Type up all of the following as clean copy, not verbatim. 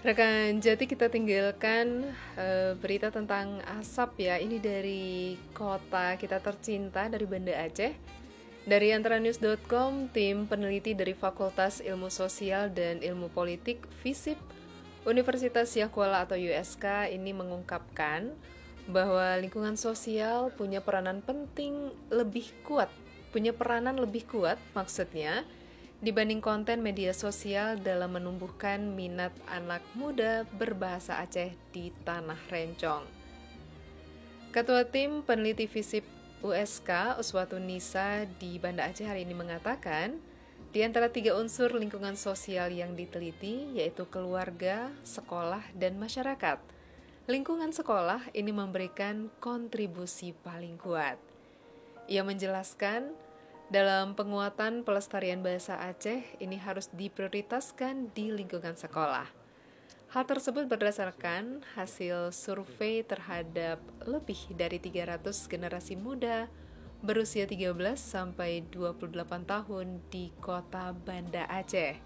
Rekan Jati, kita tinggalkan berita tentang asap ya. Ini dari kota kita tercinta, dari Banda Aceh. Dari antaranews.com, tim peneliti dari Fakultas Ilmu Sosial dan Ilmu Politik FISIP Universitas Yahkuala atau USK ini mengungkapkan bahwa lingkungan sosial punya peranan lebih kuat maksudnya dibanding konten media sosial dalam menumbuhkan minat anak muda berbahasa Aceh di Tanah Rencong. Ketua Tim Peneliti FISIP USK, Uswatun Nisa di Banda Aceh hari ini mengatakan, di antara 3 unsur lingkungan sosial yang diteliti, yaitu keluarga, sekolah, dan masyarakat. Lingkungan sekolah ini memberikan kontribusi paling kuat. Ia menjelaskan, dalam penguatan pelestarian bahasa Aceh, ini harus diprioritaskan di lingkungan sekolah. Hal tersebut berdasarkan hasil survei terhadap lebih dari 300 generasi muda berusia 13 sampai 28 tahun di kota Banda Aceh.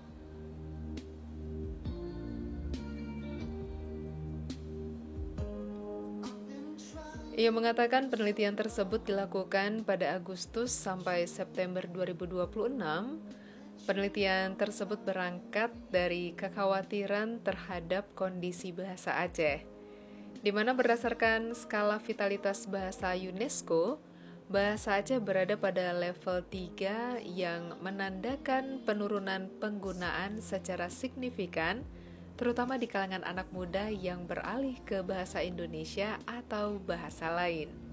Ia mengatakan penelitian tersebut dilakukan pada Agustus sampai September 2026. Penelitian tersebut berangkat dari kekhawatiran terhadap kondisi bahasa Aceh, di mana berdasarkan skala vitalitas bahasa UNESCO, bahasa Aceh berada pada level 3 yang menandakan penurunan penggunaan secara signifikan, terutama di kalangan anak muda yang beralih ke bahasa Indonesia atau bahasa lain.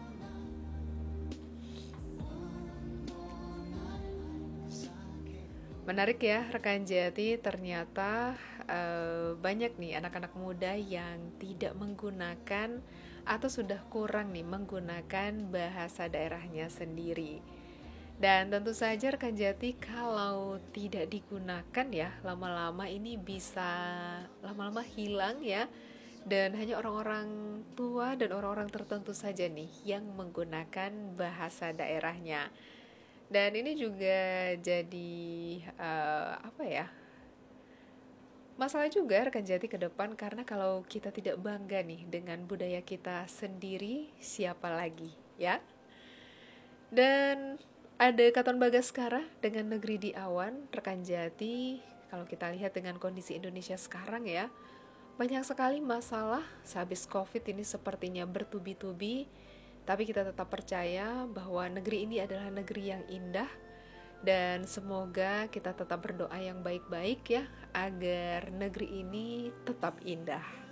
Menarik ya rekan Jati, ternyata banyak nih anak-anak muda yang tidak menggunakan atau sudah kurang nih menggunakan bahasa daerahnya sendiri. Dan tentu saja rekan Jati, kalau tidak digunakan ya lama-lama ini bisa lama-lama hilang ya. Dan hanya orang-orang tua dan orang-orang tertentu saja nih yang menggunakan bahasa daerahnya. Dan ini juga jadi apa ya? Masalah juga rekan Jati ke depan, karena kalau kita tidak bangga nih dengan budaya kita sendiri, siapa lagi ya? Dan ada Katon Bagaskara dengan Negeri di Awan, rekan Jati. Kalau kita lihat dengan kondisi Indonesia sekarang ya, banyak sekali masalah sehabis Covid ini sepertinya bertubi-tubi. Tapi kita tetap percaya bahwa negeri ini adalah negeri yang indah, dan semoga kita tetap berdoa yang baik-baik ya, agar negeri ini tetap indah.